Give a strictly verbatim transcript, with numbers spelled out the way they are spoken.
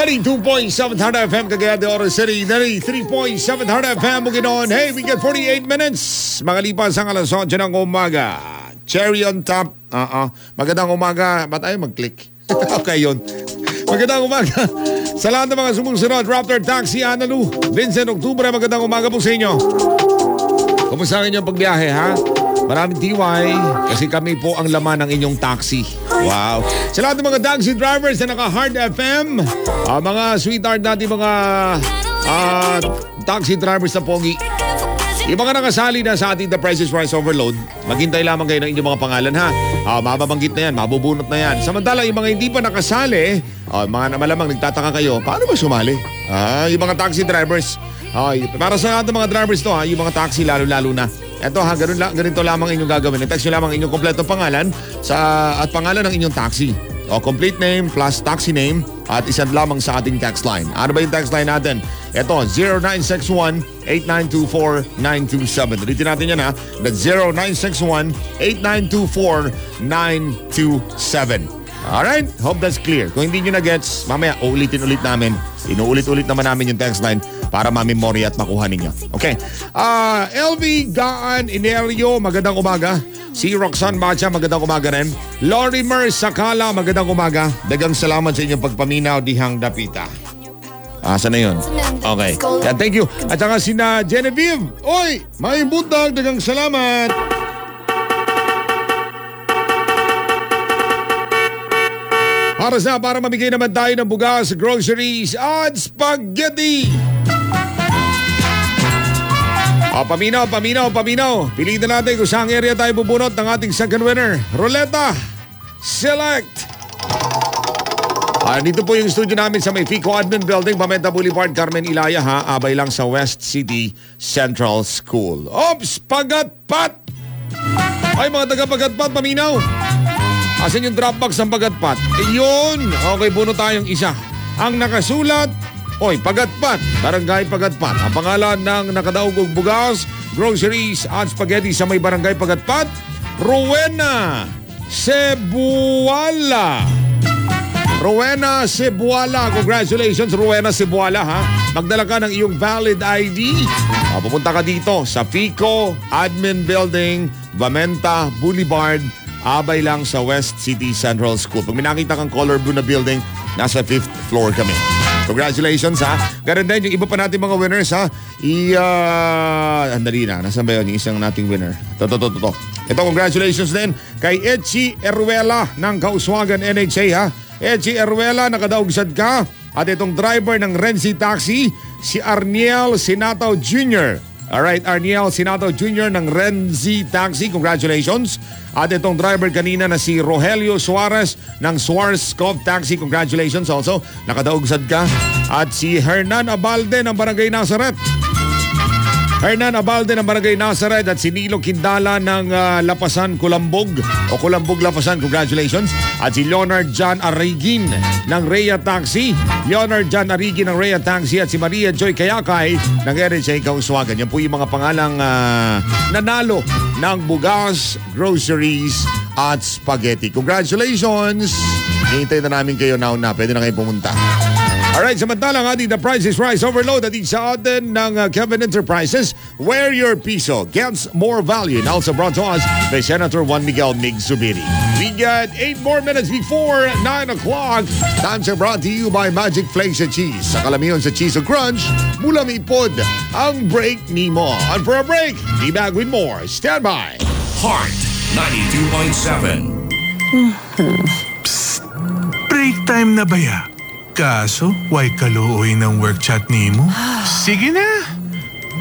ninety-two point seven Hard F M Cagayan de Oro City, ninety-three point seven Hard F M Bukidnon. Hey, we get forty-eight minutes. Makalipas ang alas eight ng umaga. Cherry on top. Uh-uh. Magandang umaga. Ba't tayo mag-click? Okay, yun. Magandang umaga. Sa lahat ng mga sumusunod, Raptor Taxi, Analu, Vincent Octubre, magandang umaga po sa inyo. Kumusta ang inyong pagbiyahe, ha? Maraming T Y kasi kami po ang laman ng inyong taxi. Wow. Sa lahat ng mga taxi drivers na naka-Hard F M, uh, mga sweetheart natin, mga uh, taxi drivers na pogi. Yung mga nakasali na sa ating The Price is Right Overload, maghintay lamang kayo ng inyong mga pangalan, ha? Uh, mababanggit na yan, mabubunot na yan. Samantala, yung mga hindi pa nakasali, uh, mga malamang nagtataka kayo, paano ba sumali? Uh, yung mga taxi drivers, uh, para sa lahat ng mga drivers to, ha, yung mga taxi lalo-lalo na. Eto ha, ganun la, ganito lamang inyong gagawin. I-text nyo lamang inyong kompletong pangalan sa, at pangalan ng inyong taxi. O, complete name plus taxi name at isang lamang sa ating text line. Ano ba yung text line natin? Eto, zero nine six one, eight nine two four, nine two seven. Ulitin natin yan ha. That's zero nine six one, eight nine two four, nine two seven. Alright? Hope that's clear. Kung hindi nyo na-gets, mamaya uulitin ulit namin. Inuulit-ulit naman namin yung text line para ma-memory at makuha ninyo. Okay. Uh, L V Gaan Inerio, magandang umaga. Si Roxanne Bacha, magandang umaga rin. Lorimer Sakala, magandang umaga. Dagang salamat sa inyong pagpaminaw, Dihang Dapita. Asa na yun? Okay. Yeah, thank you. At saka si na Genevieve. Oy, may butag, dagang salamat. Para sa para mamigay naman tayo ng bugas, groceries at spaghetti. O, paminaw, paminaw, paminaw. Piliin na natin kung saan area tayo bubunot ng ating second winner. Roleta, select. Ah, dito po yung studio namin sa may Fico Admin Building, Pamenta Boulevard, Carmen Ilaya, ha? Abay lang sa West City Central School. Ops, pagatpat! Ay, mga taga-pagatpat, paminaw. Asan yung Dropbox ng pagatpat? Eh, yun! Okay, buno tayong isa. Ang nakasulat, oy, pagatpat. Barangay Pagatpat. Ang pangalan ng nakadaugog bugas, groceries at spaghetti sa may barangay Pagatpat, Rowena Cebuala. Rowena Cebuala. Congratulations, Rowena Cebuala, ha? Magdala ka ng iyong valid I D. O, pupunta ka dito sa Fico Admin Building, Pamenta Boulevard, abay lang sa West City Central School. Pag may nakita kang color blue na building, nasa fifth floor kami. Congratulations, ha. Ganun din yung iba pa natin mga winners, ha. I, uh, andali na. Nasaan ba yun yung isang nating winner? Ito, ito, ito, ito. Ito, congratulations din kay Etchi Eruela ng Kauswagan N H A, ha. Etchi Eruela, nakadaugsad ka. At itong driver ng Renzi Taxi, si Arniel Sinataw Junior Alright, Arniel Sinataw Junior ng Renzi Taxi, congratulations. At itong driver kanina na si Rogelio Suarez ng Suarez Cove Taxi, congratulations also. Nakadaugsad ka. At si Hernan Abalde ng Barangay Nazaret. Hernan Abalde ng Barangay Nazaret at si Nilo Quindala ng uh, Lapasan, Kulambog o Kulambog, Lapasan, congratulations. At si Leonard John Arigin ng Rhea Taxi, Leonard John Arigin ng Rhea Taxi at si Maria Joy Kayakay ng N H A Kauswagan. Yan po yung mga pangalang uh, nanalo ng bugas, groceries at spaghetti. Congratulations! Hintay na namin kayo now na. Pwede na kayo pumunta. Alright, samantalang ating The Price is Right Overload at sa atin ng uh, Kevin Enterprises, where your piso gets more value. And also brought to us by Senator Juan Miguel Mig Zubiri. We got eight more minutes before nine o'clock. Times are brought to you by Magic Flakes and Cheese. Sa kalamihan sa Cheese o Crunch, mula may pod ang break ni mo. And for a break, be back with more. Stand by. Heart ninety-two point seven. Psst! Break time na ba ya? Kaso, why kaluoy ng work chat ni mo? Sige na,